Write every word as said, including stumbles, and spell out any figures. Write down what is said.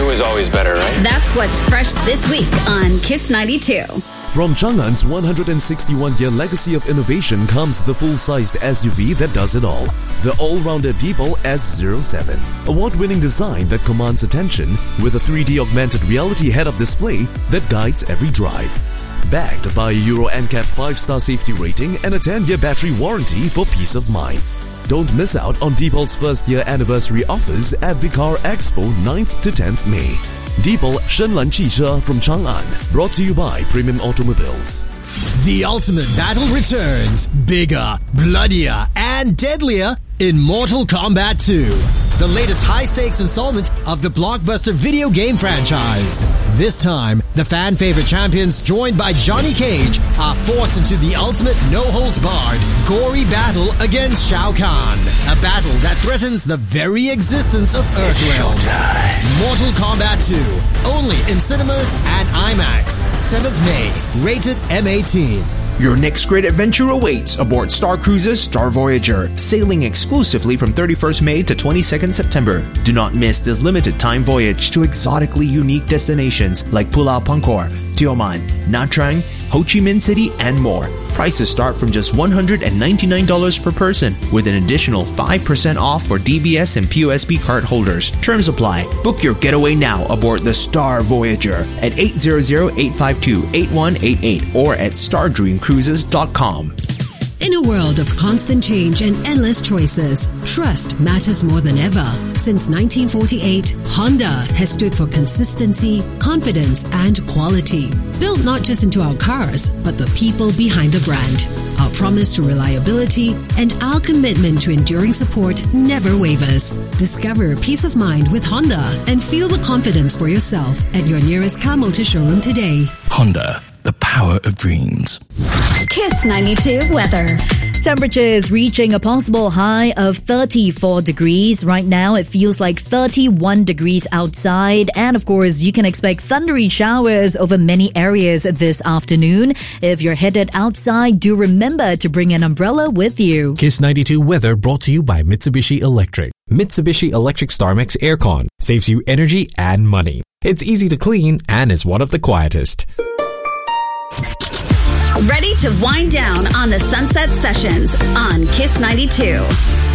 was always better, right? That's what's fresh this week on Kiss ninety-two. From Chang'an's one hundred sixty-one year legacy of innovation comes the full-sized S U V that does it all. The all-rounder Deepal S zero seven. Award-winning design that commands attention with a three D augmented reality head-up display that guides every drive. Backed by a Euro N C A P five-star safety rating and a ten year battery warranty for peace of mind. Don't miss out on Deepal's first-year anniversary offers at the Car Expo ninth to tenth May. Deepal Shenlan Qishe from Chang'an, brought to you by Premium Automobiles. The ultimate battle returns, bigger, bloodier, and deadlier in Mortal Kombat two. The latest high-stakes installment of the blockbuster video game franchise. This time, the fan-favorite champions, joined by Johnny Cage, are forced into the ultimate no-holds-barred, gory battle against Shao Kahn. A battle that threatens the very existence of Earthrealm. Mortal Kombat two, only in cinemas and IMAX. seventh May, rated M eighteen. Your next great adventure awaits aboard Star Cruises Star Voyager, sailing exclusively from thirty-first May to twenty-second September. Do not miss this limited time voyage to exotically unique destinations like Pulau Pankor, Tioman, Nha Trang, Ho Chi Minh City, and more. Prices start from just one hundred ninety-nine dollars per person, with an additional five percent off for D B S and P O S B card holders. Terms apply. Book your getaway now aboard the Star Voyager at eight hundred, eight five two, eight one eight eight or at star dream cruises dot com. In a world of constant change and endless choices, trust matters more than ever. Since nineteen forty-eight, Honda has stood for consistency, confidence, and quality. Built not just into our cars, but the people behind the brand. Our promise to reliability and our commitment to enduring support never wavers. Discover peace of mind with Honda and feel the confidence for yourself at your nearest car motor showroom today. Honda, the power of dreams. Kiss ninety-two weather. Temperatures reaching a possible high of thirty-four degrees. Right now, it feels like thirty-one degrees outside. And of course, you can expect thundery showers over many areas this afternoon. If you're headed outside, do remember to bring an umbrella with you. Kiss ninety-two weather brought to you by Mitsubishi Electric. Mitsubishi Electric StarMax Aircon saves you energy and money. It's easy to clean and is one of the quietest. Ready to wind down on the Sunset Sessions on Kiss ninety-two.